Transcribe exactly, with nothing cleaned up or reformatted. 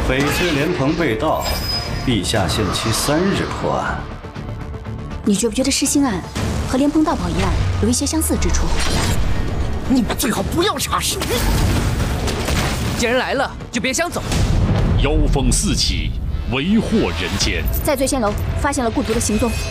翡翠莲蓬被盗，陛下限期三日破案。 你觉不觉得失信案和莲蓬盗宝一案有一些相似之处？ 你们最好不要插手。 既然来了，就别想走。 妖风四起，为祸人间。 在醉仙楼发现了故族的行踪。